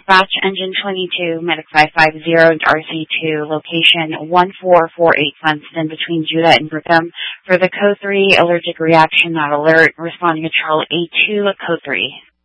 Dispatch Engine 22, Medic 550, RC2, location 1448 Funston between Judah and Brookham. For the Code 3, allergic reaction not alert, responding to Charlie A2 at Code 3.